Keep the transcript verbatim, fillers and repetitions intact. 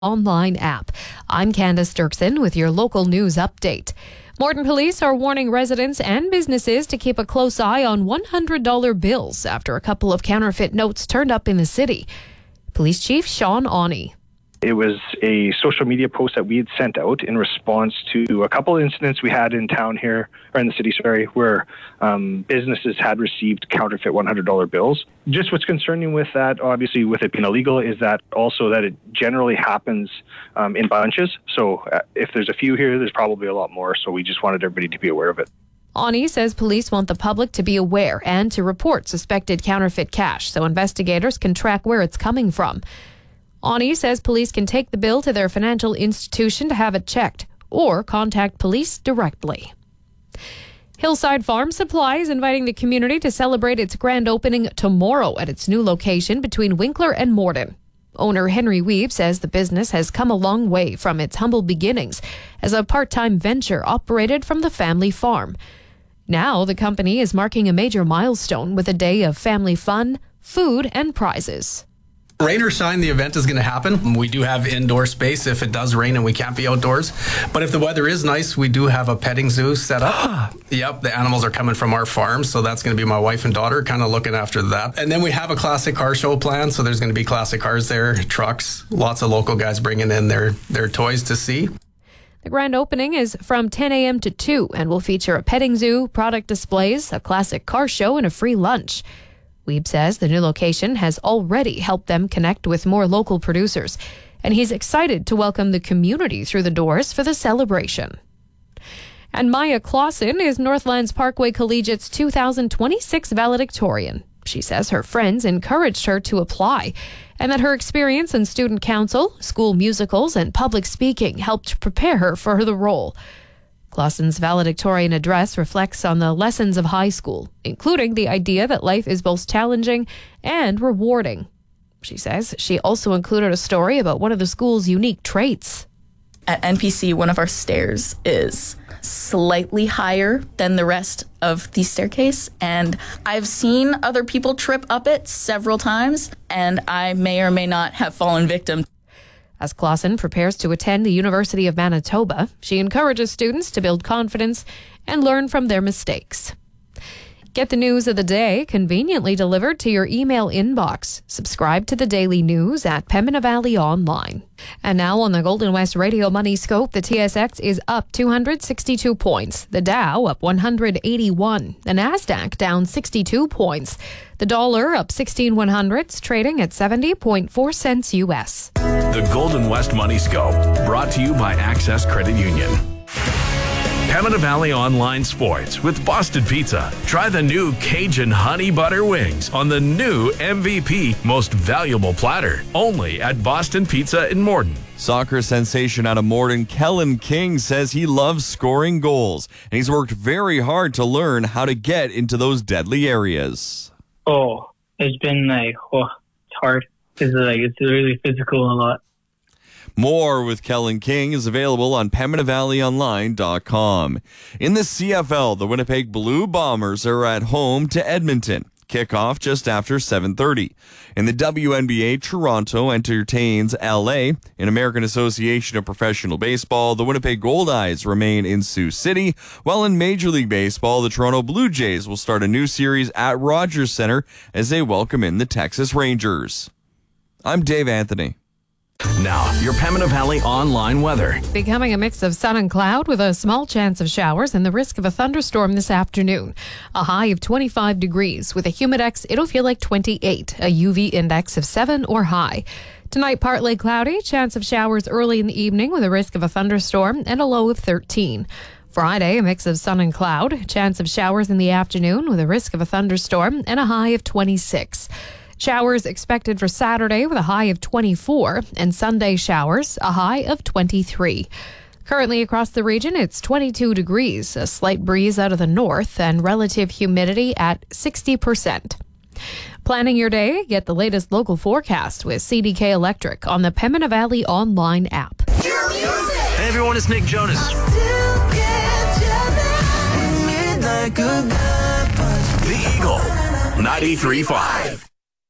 online app. I'm Candace Dirksen with your local news update. Morden police are warning residents and businesses to keep a close eye on one hundred dollar bills after a couple of counterfeit notes turned up in the city. Police Chief Sean Awney. It was a social media post that we had sent out in response to a couple of incidents we had in town here, or in the city, sorry, where um, businesses had received counterfeit one hundred dollar bills. Just what's concerning with that, obviously with it being illegal, is that also that it generally happens um, in bunches. So uh, if there's a few here, there's probably a lot more. So we just wanted everybody to be aware of it. Awney says police want the public to be aware and to report suspected counterfeit cash so investigators can track where it's coming from. Awney says police can take the bill to their financial institution to have it checked or contact police directly. Hillside Farm Supply is inviting the community to celebrate its grand opening tomorrow at its new location between Winkler and Morden. Owner Henry Weeb says the business has come a long way from its humble beginnings as a part-time venture operated from the family farm. Now the company is marking a major milestone with a day of family fun, food, and prizes. Rain or shine, the event is going to happen. We do have indoor space if it does rain and we can't be outdoors. But if the weather is nice, we do have a petting zoo set up. Yep, the animals are coming from our farm, so that's going to be my wife and daughter kind of looking after that. And then we have a classic car show planned, so there's going to be classic cars there, trucks, lots of local guys bringing in their, their toys to see. The grand opening is from ten a.m. to two and will feature a petting zoo, product displays, a classic car show, and a free lunch. Weeb says the new location has already helped them connect with more local producers, and he's excited to welcome the community through the doors for the celebration. And Maya Clausen is Northlands Parkway Collegiate's two thousand twenty-six valedictorian. She says her friends encouraged her to apply, and that her experience in student council, school musicals, and public speaking helped prepare her for the role. Clausen's valedictorian address reflects on the lessons of high school, including the idea that life is both challenging and rewarding. She says she also included a story about one of the school's unique traits. At N P C, one of our stairs is slightly higher than the rest of the staircase, and I've seen other people trip up it several times, and I may or may not have fallen victim. As Clausen prepares to attend the University of Manitoba, she encourages students to build confidence and learn from their mistakes. Get the news of the day conveniently delivered to your email inbox. Subscribe to the daily news at Pembina Valley Online. And now on the Golden West Radio Money Scope, the T S X is up two hundred sixty-two points. The Dow up one hundred eighty-one. The Nasdaq down sixty-two points. The dollar up sixteen one hundredths, trading at seventy point four cents U S. The Golden West Money Scope, brought to you by Access Credit Union. Pembina Valley Online Sports with Boston Pizza. Try the new Cajun Honey Butter Wings on the new M V P Most Valuable Platter. Only at Boston Pizza in Morden. Soccer sensation out of Morden, Kellen King, says he loves scoring goals, and he's worked very hard to learn how to get into those deadly areas. Oh, it's been like, oh, it's hard. It's like, it's really physical a lot. More with Kellen King is available on Pembina Valley Online dot com. In the C F L, the Winnipeg Blue Bombers are at home to Edmonton. Kickoff just after seven thirty. In the W N B A, Toronto entertains L A. In American Association of Professional Baseball, the Winnipeg Goldeyes remain in Sioux City, while in Major League Baseball, the Toronto Blue Jays will start a new series at Rogers Center as they welcome in the Texas Rangers. I'm Dave Anthony. Now, your Pembina Valley online weather. Becoming a mix of sun and cloud with a small chance of showers and the risk of a thunderstorm this afternoon. A high of twenty-five degrees. With a humidex, it'll feel like twenty-eight. A U V index of seven or high. Tonight, partly cloudy. Chance of showers early in the evening with a risk of a thunderstorm and a low of thirteen. Friday, a mix of sun and cloud. Chance of showers in the afternoon with a risk of a thunderstorm and a high of twenty-six. Showers expected for Saturday with a high of twenty-four, and Sunday showers, a high of twenty-three. Currently across the region, it's twenty-two degrees, a slight breeze out of the north, and relative humidity at sixty percent. Planning your day? Get the latest local forecast with C D K Electric on the Pembina Valley Online app. Hey everyone, it's Nick Jonas. The Eagle, ninety-three point five.